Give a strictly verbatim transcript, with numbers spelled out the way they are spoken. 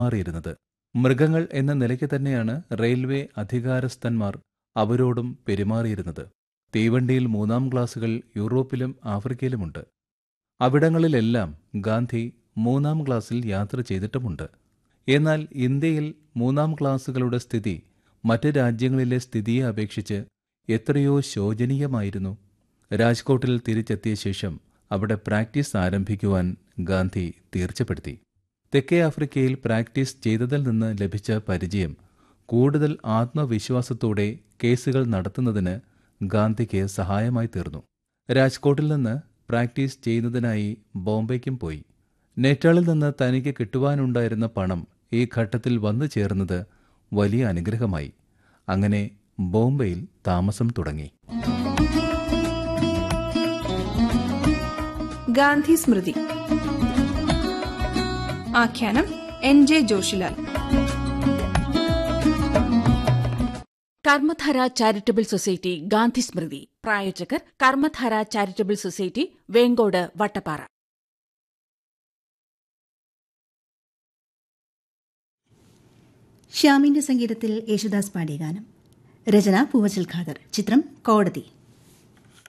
മാറിയിരുന്നത്. മൃഗങ്ങൾ എന്ന നിലയ്ക്ക് തന്നെയാണ് റെയിൽവേ അധികാരസ്ഥന്മാർ അവരോടും പെരുമാറിയിരുന്നത്. തീവണ്ടിയിൽ മൂന്നാം ക്ലാസുകൾ യൂറോപ്പിലും ആഫ്രിക്കയിലുമുണ്ട്. അവിടങ്ങളിലെല്ലാം ഗാന്ധി മൂന്നാം ക്ലാസ്സിൽ യാത്ര ചെയ്തിട്ടുമുണ്ട്. എന്നാൽ ഇന്ത്യയിൽ മൂന്നാം ക്ലാസുകളുടെ സ്ഥിതി മറ്റ് രാജ്യങ്ങളിലെ സ്ഥിതിയെ അപേക്ഷിച്ച് എത്രയോ ശോചനീയമായിരുന്നു. രാജ്കോട്ടിൽ തിരിച്ചെത്തിയ ശേഷം അവിടെ പ്രാക്ടീസ് ആരംഭിക്കുവാൻ ഗാന്ധി തീർച്ചപ്പെടുത്തി. തെക്കേ ആഫ്രിക്കയിൽ പ്രാക്ടീസ് ചെയ്തതിൽ നിന്ന് ലഭിച്ച പരിചയം കൂടുതൽ ആത്മവിശ്വാസത്തോടെ കേസുകൾ നടത്തുന്നതിന് ഗാന്ധിക്ക് സഹായമായി തീർന്നു. രാജ്കോട്ടിൽ നിന്ന് പ്രാക്ടീസ് ചെയ്യുന്നതിനായി ബോംബെക്കും പോയി. നേറ്റാളിൽ നിന്ന് തനിക്ക് കിട്ടുവാനുണ്ടായിരുന്ന പണം ഈ ഘട്ടത്തിൽ വന്നു ചേർന്നത് വലിയ അനുഗ്രഹമായി. അങ്ങനെ ബോംബെയിൽ താമസം തുടങ്ങി. ഗാന്ധി സ്മൃതി. ആഖ്യാനം N J Joshilal. Karmadhara charitable society Gandhi സ്മൃതി പ്രായോജകർ കർമ്മധാര ചാരിറ്റബിൾ സൊസൈറ്റി, വേങ്കോട്, വട്ടപ്പാറ. ശ്യാമിന്റെ സംഗീതത്തിൽ യേശുദാസ് പാടിയ ഗാനം. രചന പൂവച്ചൽ ഖാദർ. ചിത്രം കോടതി.